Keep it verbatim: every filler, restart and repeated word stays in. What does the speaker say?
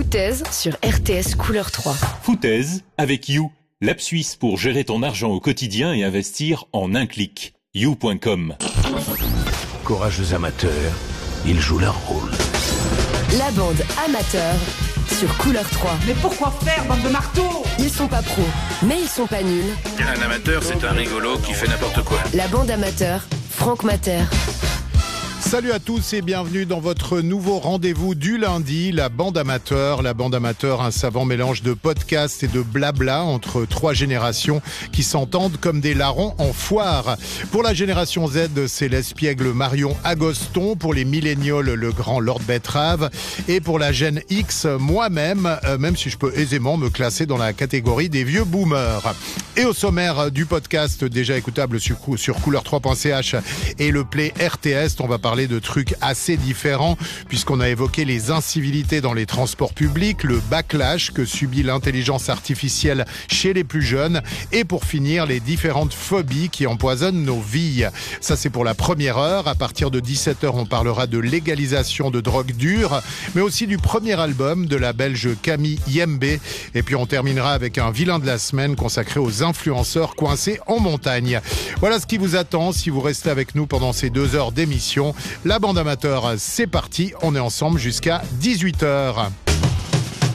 Foutaise sur R T S Couleur trois. Foutaise avec You, l'app suisse pour gérer ton argent au quotidien et investir en un clic. you point com. Courageux amateurs, ils jouent leur rôle. La bande amateur sur Couleur trois. Mais pourquoi faire, bande de marteaux? Ils sont pas pros, mais ils sont pas nuls. Un amateur, c'est un rigolo qui fait n'importe quoi. La bande amateur, Franck Mater. Salut à tous et bienvenue dans votre nouveau rendez-vous du lundi, la bande amateur. La bande amateur, un savant mélange de podcasts et de blabla entre trois générations qui s'entendent comme des larrons en foire. Pour la génération Z, c'est l'espiègle Marion Agoston. Pour les millénials, le grand Lord Betrave. Et pour la Gen X, moi-même, euh, même si je peux aisément me classer dans la catégorie des vieux boomers. Et au sommaire du podcast, déjà écoutable sur, sur couleur trois point c h et le Play R T S, on va parler de trucs assez différents puisqu'on a évoqué les incivilités dans les transports publics, le backlash que subit l'intelligence artificielle chez les plus jeunes et pour finir les différentes phobies qui empoisonnent nos vies. Ça c'est pour la première heure. À partir de dix-sept heures, on parlera de légalisation de drogue dure mais aussi du premier album de la Belge Camille Yembe et puis on terminera avec un vilain de la semaine consacré aux influenceurs coincés en montagne. Voilà ce qui vous attend si vous restez avec nous pendant ces deux heures d'émission. La bande amateur, c'est parti, on est ensemble jusqu'à dix-huit heures.